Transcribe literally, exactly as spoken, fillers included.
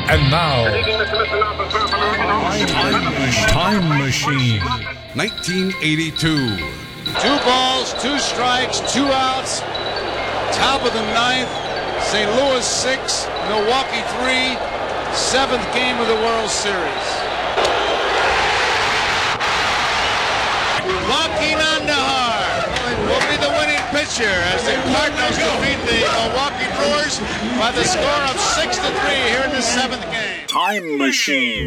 And now, Time Machine. nineteen eighty-two. Two balls, two strikes, two outs. Top of the ninth. Saint Louis six, Milwaukee three. Seventh game of the World Series. Joaquin Andahar will be the winning pitcher as the Cardinals defeat the Milwaukee Brewers by the score of six to three here in the seventh game. Time Machine.